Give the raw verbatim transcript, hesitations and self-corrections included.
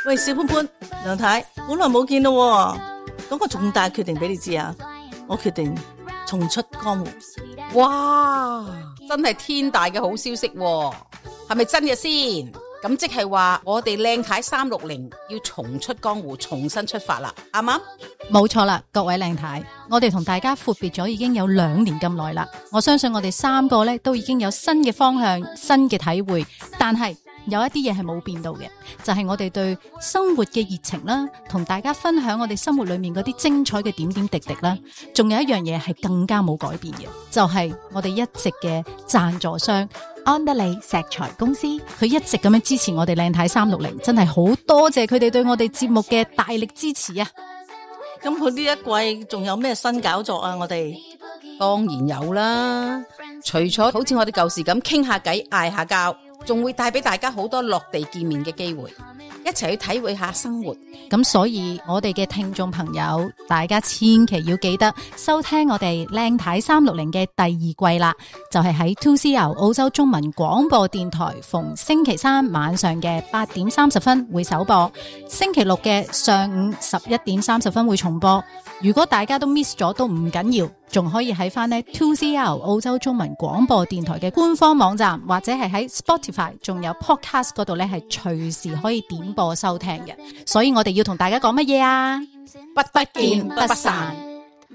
喂，小潘潘，梁太，好耐冇見咯，講個重大決定俾你知啊！我決定重出江湖。 哇，真係天大嘅好消息喎，係咪真嘅先？咁即係話我哋靚太三六零要重出江湖，重新出發啦，啱啱？ 冇錯啦，各位靚太，我哋同大家闊別咗已經有兩年咁耐啦。我相信我哋三個咧都已經有新嘅方向、新嘅體會，但係有一啲嘢係冇變到嘅，就係我哋對生活嘅熱情啦，同大家分享我哋生活裏面嗰啲精彩嘅點點滴滴啦。仲有一樣嘢係更加冇改變嘅，就係我哋一直嘅贊助商安德利石材公司，佢一直咁樣支持我哋靚太三六零，真係好多謝佢哋對我哋節目嘅大力支持啊！ 咁佢呢一季仲有咩新搞作啊？我哋當然有啦，除咗好似我哋舊時咁傾下偈、嗌下交，仲會帶俾大家好多落地見面嘅機會，一齊去體會下生活。 咁所以我哋嘅聽眾朋友，大家千祈要記得收聽我哋靚太三六零嘅第二季啦，就係喺 two C R 澳洲中文廣播電台逢星期三晚上嘅八點三十分會首播，星期六嘅上午十一點三十分會重播。如果大家都 miss 咗都唔緊要，仲可以喺翻呢 two C R 澳洲中文廣播電台嘅官方網站，或者係喺 Spotify 仲有 Podcast 嗰度呢，係隨時可以點播收聽嘅。所以我哋要同大家講乜嘢啊？ 不不見不散。